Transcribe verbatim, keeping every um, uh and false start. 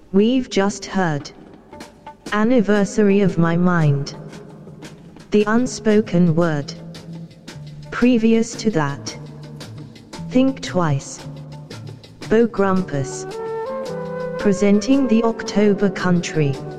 We've just heard Anniversary of My Mind, The Unspoken Word. Previous to that, Think Twice, Bo Grumpus, presenting The October Country.